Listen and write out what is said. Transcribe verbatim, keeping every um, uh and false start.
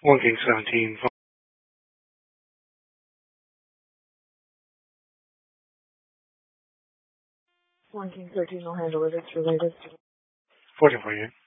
one King seventeen. one King thirteen will handle it. It's related. fourteen forty-eight.